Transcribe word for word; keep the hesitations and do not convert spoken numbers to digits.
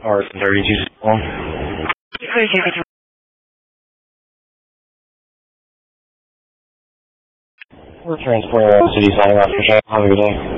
Or thirty-two one. We're transporting around the city signing off for sure. Have a good day.